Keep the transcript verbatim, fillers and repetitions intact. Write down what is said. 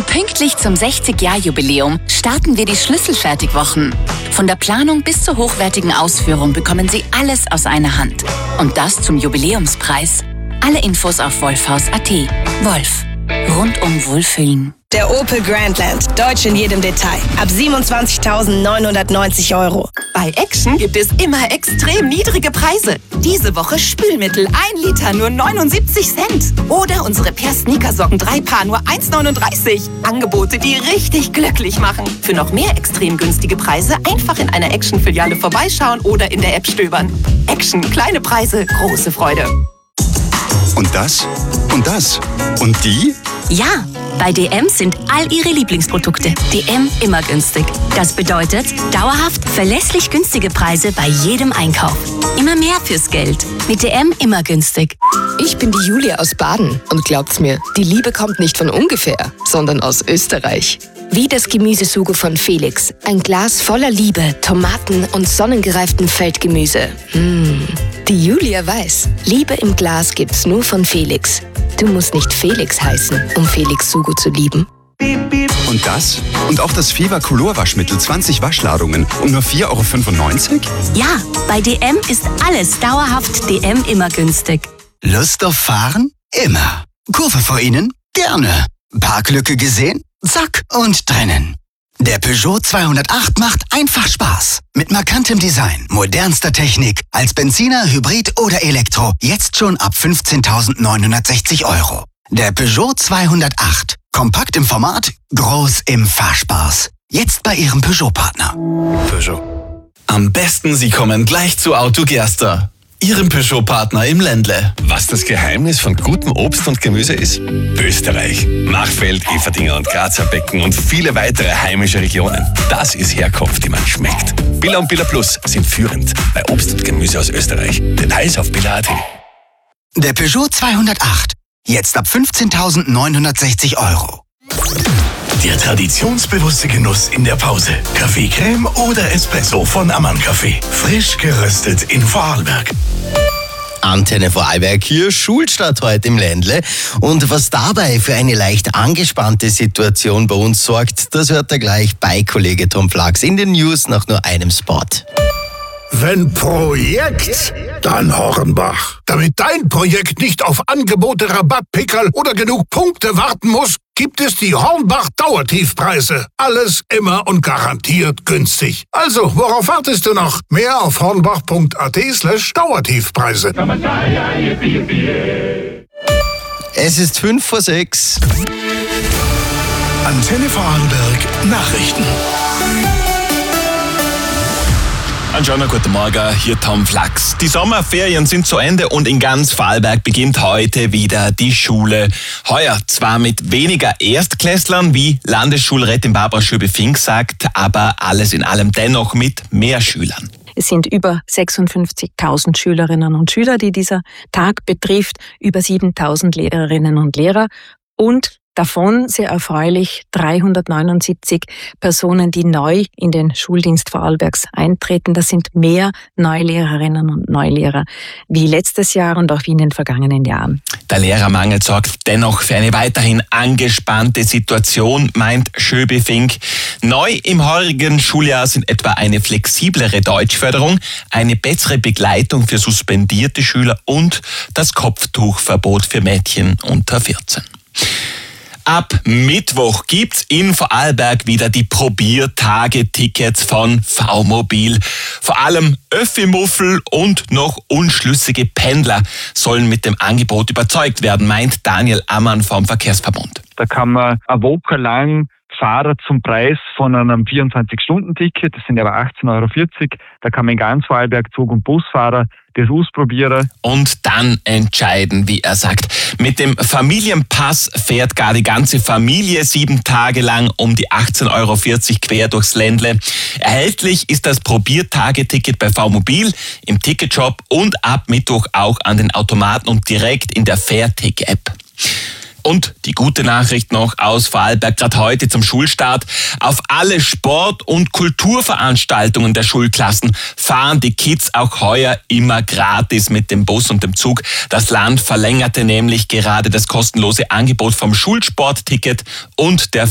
Und pünktlich zum sechzig-Jahr-Jubiläum starten wir die Schlüsselfertigwochen. Von der Planung bis zur hochwertigen Ausführung bekommen Sie alles aus einer Hand. Und das zum Jubiläumspreis. Alle Infos auf wolfhaus punkt at. Wolf. Rundum Wohlfühlen. Der Opel Grandland. Deutsch in jedem Detail. Ab siebenundzwanzigtausendneunhundertneunzig Euro. Bei Action gibt es immer extrem niedrige Preise. Diese Woche Spülmittel ein Liter nur neunundsiebzig Cent. Oder unsere Per Sneakersocken drei Paar nur eins neununddreißig. Angebote, die richtig glücklich machen. Für noch mehr extrem günstige Preise einfach in einer Action-Filiale vorbeischauen oder in der App stöbern. Action, kleine Preise, große Freude. Und das? Und das? Und die? Ja, bei D M sind all Ihre Lieblingsprodukte D M immer günstig. Das bedeutet dauerhaft verlässlich günstige Preise bei jedem Einkauf. Immer mehr fürs Geld. Mit D M immer günstig. Ich bin die Julia aus Baden und glaubt's mir, die Liebe kommt nicht von ungefähr, sondern aus Österreich. Wie das Gemüsesugo von Felix. Ein Glas voller Liebe, Tomaten und sonnengereiftem Feldgemüse. Mmh. Die Julia weiß, Liebe im Glas gibt's nur von Felix. Du musst nicht Felix heißen, um Felix Sugo zu lieben. Und das? Und auch das Fever Color Waschmittel zwanzig Waschladungen um nur vier Euro fünfundneunzig? Ja, bei D M ist alles dauerhaft D M immer günstig. Lust auf Fahren? Immer. Kurve vor Ihnen? Gerne. Parklücke gesehen? Zack und drinnen. Der Peugeot zweihundertacht macht einfach Spaß. Mit markantem Design, modernster Technik, als Benziner, Hybrid oder Elektro. Jetzt schon ab fünfzehntausendneunhundertsechzig Euro. Der Peugeot zweihundertacht. Kompakt im Format, groß im Fahrspaß. Jetzt bei Ihrem Peugeot-Partner. Peugeot. Am besten, Sie kommen gleich zu Auto Gerster, Ihrem Peugeot-Partner im Ländle. Was das Geheimnis von gutem Obst und Gemüse ist? Österreich. Machfeld, Everdinger und Grazer Becken und viele weitere heimische Regionen. Das ist Herkunft, die man schmeckt. Billa und Billa Plus sind führend bei Obst und Gemüse aus Österreich. Details auf billa punkt at. Der Peugeot zweihundertacht. Jetzt ab fünfzehntausendneunhundertsechzig Euro. Der traditionsbewusste Genuss in der Pause. Kaffeecreme oder Espresso von Ammann Kaffee. Frisch geröstet in Vorarlberg. Antenne Vorarlberg hier, Schulstart heute im Ländle. Und was dabei für eine leicht angespannte Situation bei uns sorgt, das hört er gleich bei Kollege Tom Flachs in den News nach nur einem Spot. Wenn Projekt, dann Hornbach. Damit dein Projekt nicht auf Angebote, Rabattpickerl oder genug Punkte warten muss, gibt es die Hornbach Dauertiefpreise. Alles immer und garantiert günstig. Also, worauf wartest du noch? Mehr auf hornbach punkt at slash Dauertiefpreise. Es ist fünf vor sechs. Antenne Vorarlberg Nachrichten. Einen schönen guten Morgen, hier Tom Flachs. Die Sommerferien sind zu Ende und in ganz Vorarlberg beginnt heute wieder die Schule. Heuer zwar mit weniger Erstklässlern, wie Landesschulrätin Barbara Schöbe-Fink sagt, aber alles in allem dennoch mit mehr Schülern. Es sind über sechsundfünfzigtausend Schülerinnen und Schüler, die dieser Tag betrifft, über siebentausend Lehrerinnen und Lehrer und davon, sehr erfreulich, dreihundertneunundsiebzig Personen, die neu in den Schuldienst Vorarlbergs eintreten. Das sind mehr Neulehrerinnen und Neulehrer wie letztes Jahr und auch wie in den vergangenen Jahren. Der Lehrermangel sorgt dennoch für eine weiterhin angespannte Situation, meint Schöbe-Fink. Neu im heurigen Schuljahr sind etwa eine flexiblere Deutschförderung, eine bessere Begleitung für suspendierte Schüler und das Kopftuchverbot für Mädchen unter vierzehn. Ab Mittwoch gibt's in Vorarlberg wieder die Probiertage-Tickets von V-Mobil. Vor allem Öffi-Muffel und noch unschlüssige Pendler sollen mit dem Angebot überzeugt werden, meint Daniel Ammann vom Verkehrsverbund. Da kann man eine Woche lang Fahrer zum Preis von einem vierundzwanzig-Stunden-Ticket, das sind aber achtzehn Euro vierzig, da kann man in ganz Vorarlberg Zug- und Busfahrer das ausprobieren. Und dann entscheiden, wie er sagt. Mit dem Familienpass fährt gar die ganze Familie sieben Tage lang um die achtzehn Euro vierzig quer durchs Ländle. Erhältlich ist das Probiertageticket bei V-Mobil, im Ticketshop und ab Mittwoch auch an den Automaten und direkt in der Fairtick-App. Und die gute Nachricht noch aus Vorarlberg, gerade heute zum Schulstart. Auf alle Sport- und Kulturveranstaltungen der Schulklassen fahren die Kids auch heuer immer gratis mit dem Bus und dem Zug. Das Land verlängerte nämlich gerade das kostenlose Angebot vom Schulsportticket und der